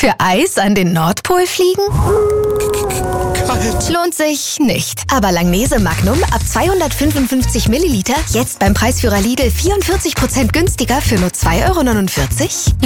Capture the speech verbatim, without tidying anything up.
Für Eis an den Nordpol fliegen? Kalt. Lohnt sich nicht. Aber Langnese Magnum ab zweihundertfünfundfünfzig Milliliter jetzt beim Preisführer Lidl vierundvierzig Prozent günstiger für nur zwei Euro neunundvierzig?